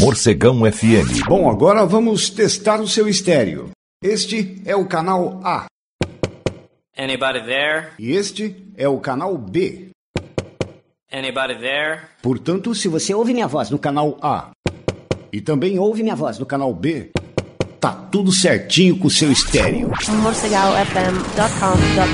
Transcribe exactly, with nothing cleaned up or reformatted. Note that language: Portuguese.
Morcegão F M. Bom, agora vamos testar o seu estéreo. Este é o canal A. Anybody there? E este é o canal B. Anybody there? Portanto, se você ouve minha voz no canal A e também ouve minha voz no canal B, tá tudo certinho com o seu estéreo. morcegal f m ponto com ponto